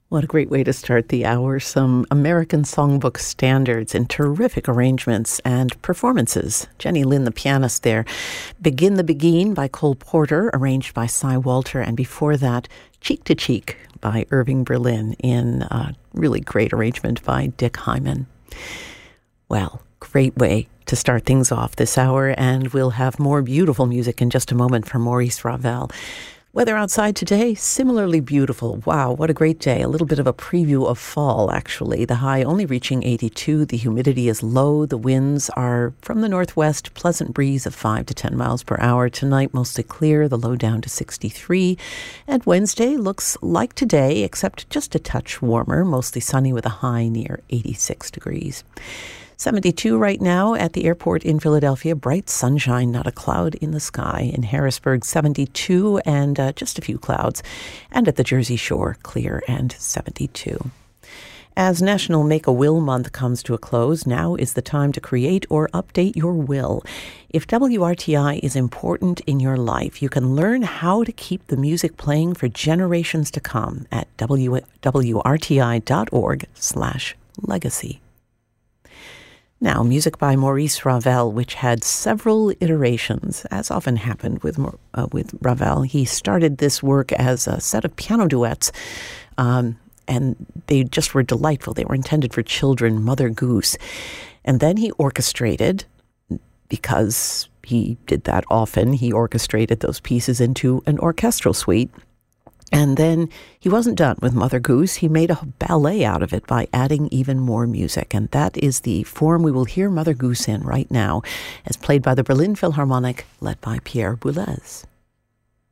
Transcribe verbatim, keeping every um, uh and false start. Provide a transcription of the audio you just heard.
What a great way to start the hour. Some American songbook standards in terrific arrangements and performances. Jenny Lind, the pianist there. Begin the Beguine by Cole Porter, arranged by Cy Walter. And before that, Cheek to Cheek by Irving Berlin in a really great arrangement by Dick Hyman. Well, great way to start things off this hour. And we'll have more beautiful music in just a moment from Maurice Ravel. Weather outside today, similarly beautiful. Wow, what a great day. A little bit of a preview of fall, actually. The high only reaching eighty-two. The humidity is low. The winds are from the northwest, pleasant breeze of five to ten miles per hour. Tonight, mostly clear, the low down to sixty-three. And Wednesday looks like today, except just a touch warmer, mostly sunny with a high near eighty-six degrees. seventy-two right now at the airport in Philadelphia. Bright sunshine, not a cloud in the sky. In Harrisburg, seventy-two and uh, just a few clouds. And at the Jersey Shore, clear and seventy-two. As National Make a Will Month comes to a close, now is the time to create or update your will. If W R T I is important in your life, you can learn how to keep the music playing for generations to come at W R T I dot org slash legacy. Now, music by Maurice Ravel, which had several iterations, as often happened with uh, with Ravel. He started this work as a set of piano duets, um, and they just were delightful. They were intended for children, Mother Goose. And then he orchestrated, because he did that often, he orchestrated those pieces into an orchestral suite. And then he wasn't done with Mother Goose. He made a ballet out of it by adding even more music. And that is the form we will hear Mother Goose in right now, as played by the Berlin Philharmonic, led by Pierre Boulez.